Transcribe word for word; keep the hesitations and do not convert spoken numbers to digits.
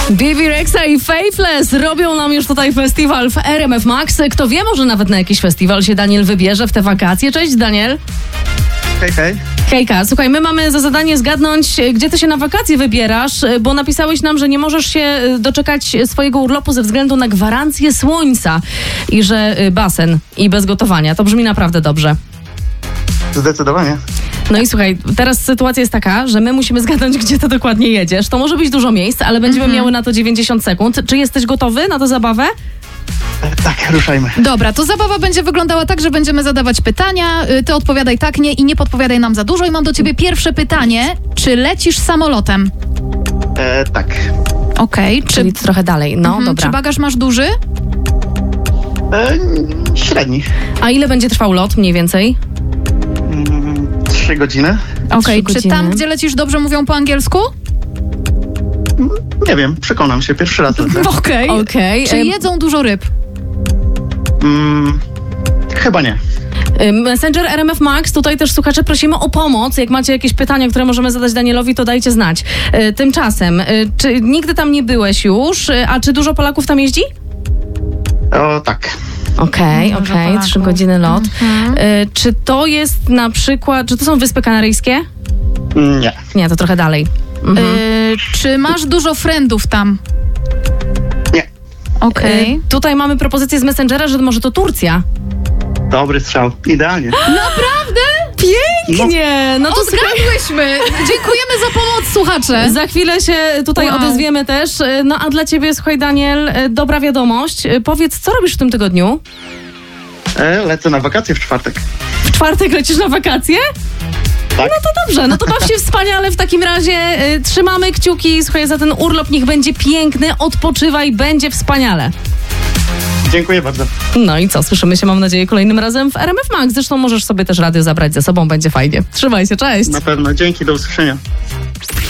Bibi Rexha i Faithless robią nam już tutaj festiwal w R M F Max. Kto wie, może nawet na jakiś festiwal się Daniel wybierze w te wakacje. Cześć, Daniel. Hej, hej. Hejka, słuchaj, my mamy za zadanie zgadnąć, gdzie ty się na wakacje wybierasz, bo napisałeś nam, że nie możesz się doczekać swojego urlopu ze względu na gwarancję słońca i że basen i bez gotowania. To brzmi naprawdę dobrze. Zdecydowanie. No i słuchaj, teraz sytuacja jest taka, że my musimy zgadnąć, gdzie ty dokładnie jedziesz. To może być dużo miejsc, ale będziemy Mhm. miały na to dziewięćdziesiąt sekund. Czy jesteś gotowy na tę zabawę? E, tak, ruszajmy. Dobra, to zabawa będzie wyglądała tak, że będziemy zadawać pytania. y, Ty odpowiadaj tak, nie i nie podpowiadaj nam za dużo. I mam do ciebie pierwsze pytanie. Czy lecisz samolotem? E, tak. Okej. Czy, Czyli trochę dalej. No, mhm, dobra. czy bagaż masz duży? E, średni. A ile będzie trwał lot mniej więcej? Mm, Trzy godziny. Okej. Trzy Czy godziny. tam, gdzie lecisz, dobrze mówią po angielsku? Mm, Nie wiem, przekonam się. Pierwszy raz lecę. Okej. Okej. Czy Em, jedzą dużo ryb? Mm, chyba nie. Messenger R M F Max, tutaj też słuchacze prosimy o pomoc. Jak macie jakieś pytania, które możemy zadać Danielowi, to dajcie znać. E, Tymczasem, e, czy nigdy tam nie byłeś już, E, a czy dużo Polaków tam jeździ? O, tak. Okej, Dużo okej, Polaków. trzy godziny lot. Mhm. E, Czy to jest na przykład, czy to są Wyspy Kanaryjskie? Mm, Nie. Nie, to trochę dalej. Mhm. Y, czy masz dużo friendów tam? Nie. Okej. E, Tutaj mamy propozycję z Messengera, że może to Turcja. Dobry strzał. Idealnie. Naprawdę? Pięknie! No to słuchaj, Odgadłyśmy. Dziękujemy za pomoc, słuchacze. za chwilę się tutaj Wow. odezwiemy też. No a dla ciebie, słuchaj Daniel, e, dobra wiadomość. E, Powiedz, co robisz w tym tygodniu? E, lecę na wakacje w czwartek. W czwartek lecisz na wakacje? Tak. No to dobrze, no to baw się wspaniale w takim razie. Y, trzymamy kciuki, słuchaj, za ten urlop niech będzie piękny, odpoczywaj, będzie wspaniale. Dziękuję bardzo. No i co, słyszymy się, mam nadzieję, kolejnym razem w R M F Max. Zresztą możesz sobie też radio zabrać ze sobą, będzie fajnie. Trzymaj się, cześć! Na pewno. Dzięki, do usłyszenia.